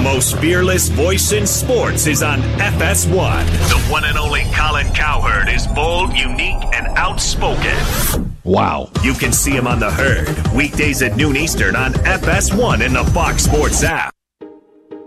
most fearless voice in sports is on FS1. The one and only Colin Cowherd is bold, unique, and outspoken. Wow. You can see him on The Herd, weekdays at noon Eastern on FS1 and the Fox Sports app.